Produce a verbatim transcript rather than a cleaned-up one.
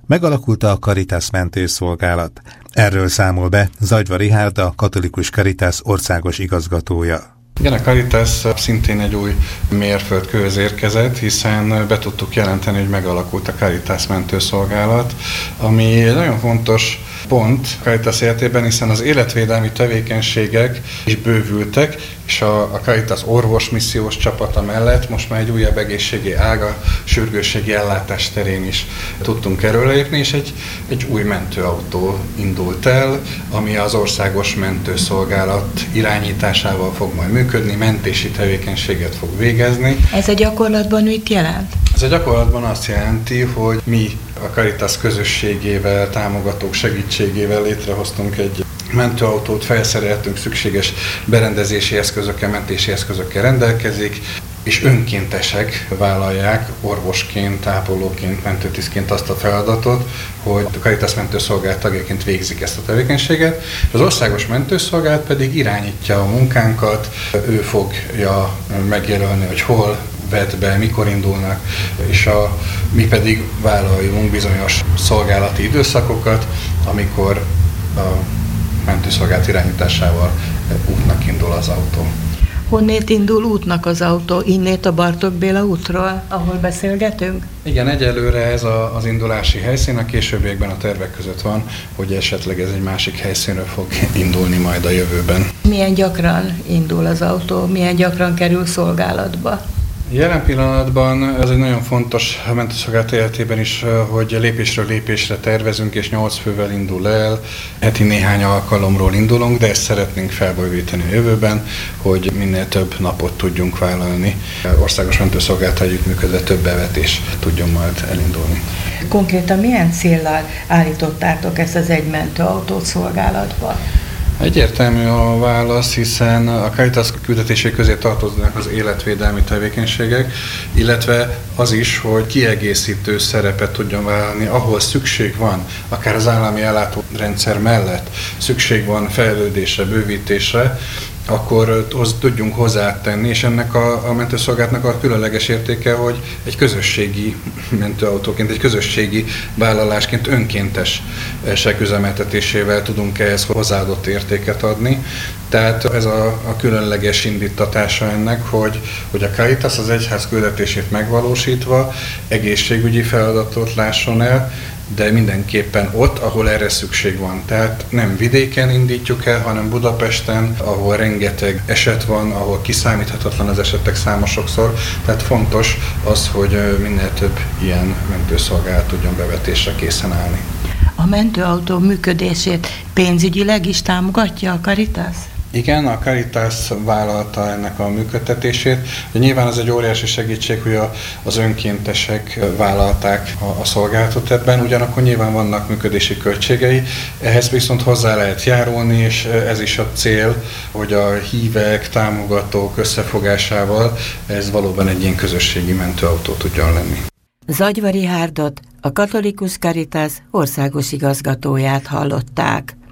Megalakult a Caritas mentőszolgálat. Erről számol be Zagyva Richárd, a Katolikus Caritas országos igazgatója. Igen, a Caritas szintén egy új mérföldkőhöz érkezett, hiszen be tudtuk jelenteni, hogy megalakult a Caritas mentőszolgálat, ami egy nagyon fontos pont a Caritas életében, hiszen az életvédelmi tevékenységek is bővültek, és a, a Caritas orvosmissziós csapata mellett most már egy újabb egészségi ága, sürgősségi ellátás terén is tudtunk erről lépni, és egy, egy új mentőautó indult el, ami az országos mentőszolgálat irányításával fog majd működni, mentési tevékenységet fog végezni. Ez a gyakorlatban mit jelent? Ez a gyakorlatban azt jelenti, hogy mi a Caritas közösségével, támogatók segítségével létrehoztunk egy mentőautót, felszereltünk, szükséges berendezési eszközökkel, mentési eszközökkel rendelkezik, és önkéntesek vállalják orvosként, ápolóként, mentőtisztként azt a feladatot, hogy a Caritas mentőszolgálat tagjaként végzik ezt a tevékenységet. Az országos mentőszolgálat pedig irányítja a munkánkat, ő fogja megjelölni, hogy hol vett be, mikor indulnak, és a, mi pedig vállaljunk bizonyos szolgálati időszakokat, amikor a mentőszolgálat irányításával útnak indul az autó. Honnét indul útnak az autó? Innét a Bartók Béla útról, ahol beszélgetünk? Igen, egyelőre ez a, az indulási helyszín, a későbbiekben a tervek között van, hogy esetleg ez egy másik helyszínről fog indulni majd a jövőben. Milyen gyakran indul az autó, milyen gyakran kerül szolgálatba? Jelen pillanatban ez egy nagyon fontos a mentőszolgálat életében is, hogy lépésről lépésre tervezünk, és nyolc fővel indul el, heti néhány alkalomról indulunk, de ezt szeretnénk felbővíteni a jövőben, hogy minél több napot tudjunk vállalni. Országos mentőszolgálat együttműködve több bevetés tudjon majd elindulni. Konkrétan milyen céllal állítottátok ezt az egy mentőautót szolgálatba? Egyértelmű a válasz, hiszen a Caritas küldetései közé tartoznak az életvédelmi tevékenységek, illetve az is, hogy kiegészítő szerepet tudjon vállalni, ahol szükség van, akár az állami ellátórendszer mellett szükség van fejlődésre, bővítésre, akkor azt tudjunk hozzátenni, és ennek a, a mentőszolgálatnak a különleges értéke, hogy egy közösségi mentőautóként, egy közösségi vállalásként önkéntesek üzemeltetésével tudunk ehhez hozzáadott értéket adni. Tehát ez a, a különleges indítatása ennek, hogy, hogy a Caritas az egyház küldetését megvalósítva egészségügyi feladatot lásson el, de mindenképpen ott, ahol erre szükség van. Tehát nem vidéken indítjuk el, hanem Budapesten, ahol rengeteg eset van, ahol kiszámíthatatlan az esetek száma sokszor. Tehát fontos az, hogy minél több ilyen mentőszolgálat tudjon bevetésre készen állni. A mentőautó működését pénzügyileg is támogatja a Caritas? Igen, a Caritas vállalta ennek a működtetését. De nyilván ez egy óriási segítség, hogy a, az önkéntesek vállalták a, a szolgálatot ebben, ugyanakkor nyilván vannak működési költségei, ehhez viszont hozzá lehet járulni, és ez is a cél, hogy a hívek, támogatók összefogásával ez valóban egy ilyen közösségi mentőautó tudjon lenni. Zagyva Richárdot, a Katolikus Caritas országos igazgatóját hallották.